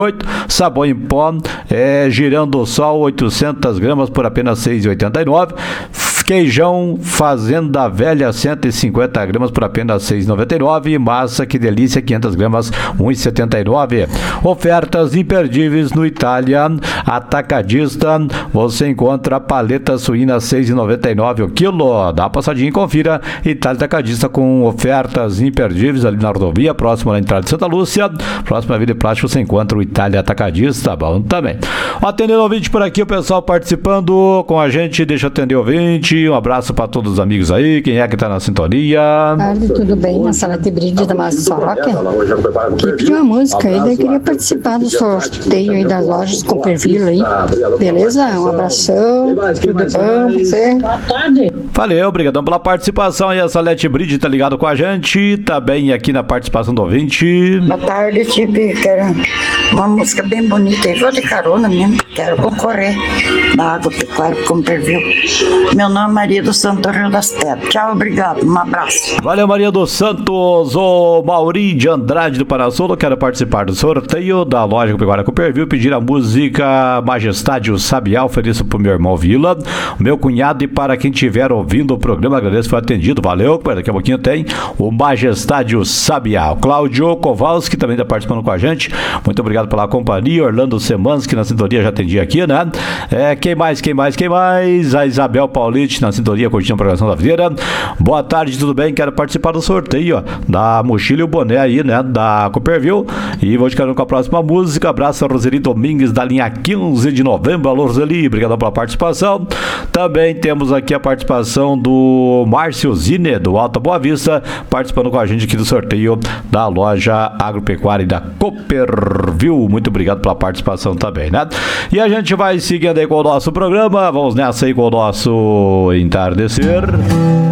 Sabão em pó, girando o sol, 800 gramas por apenas R$ 6,89. Queijão Fazenda Velha, 150 gramas por apenas R$ 6,99. Massa, que delícia, 500 gramas, R$ 1,79. Ofertas imperdíveis no Itália Atacadista. Você encontra paleta suína, R$ 6,99 o quilo. Dá uma passadinha e confira. Itália Atacadista com ofertas imperdíveis ali na rodovia, próximo à entrada de Santa Lúcia. Próxima Vida de Plástico você encontra o Itália Atacadista. Bom também. Atendendo o ouvinte por aqui, o pessoal participando com a gente. Deixa eu atender o ouvinte. Um abraço para todos os amigos aí. Quem é que tá na sintonia? Tarde, tudo bem? A sala de brinde da Massa Sorroca. Queria pedir uma música aí, daí queria participar do sorteio aí das lojas Copperville aí. Beleza? Um abração. Tudo bom? Você? Boa tarde. Valeu, obrigadão pela participação aí. A Salete Bride tá ligado com a gente. Tá bem aqui na participação do ouvinte. Boa tarde, Tipe. Quero uma música bem bonita aí. Vou de carona mesmo. Quero concorrer na Agropecuária Copperville. Meu nome é Maria do Santo Rio das Pedras. Tchau, obrigado. Um abraço. Valeu, Maria dos Santos. O Mauri de Andrade do Paraçolo. Quero participar do sorteio da loja Agropecuária Copperville. Pedir a música Majestade o Sabiá. Ofereço pro meu irmão Vila, meu cunhado, e para quem estiver ouvindo o programa, agradeço, foi atendido. Valeu. Daqui a pouquinho tem o Majestade o Sabiá. O Cláudio Kowalski também está participando com a gente. Muito obrigado pela companhia. Orlando Semansky na sintonia, já atendi aqui, né? Quem mais? A Isabel Paulite na sintonia, curtindo a programação da Videira. Boa tarde, tudo bem? Quero participar do sorteio, ó, da mochila e o boné aí, né? Da Copperville. E vou ficar com a próxima música. Abraço a Roseli Domingues da linha 15 de novembro. Alô, Roseli, obrigado pela participação. Também temos aqui a participação do Márcio Zine, do Alta Boa Vista, participando com a gente aqui do sorteio da loja Agropecuária e da Copperville. Muito obrigado pela participação também, né? E a gente vai seguindo aí com o nosso programa. Vamos nessa aí com o nosso entardecer.